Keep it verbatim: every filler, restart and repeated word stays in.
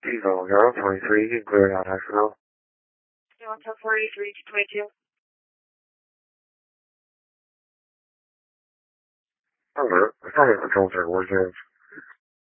Eagle zero twenty-three, you can clear out Asheville. You want to forty-three to twenty-two? Over. I thought it was control center. Where's yours?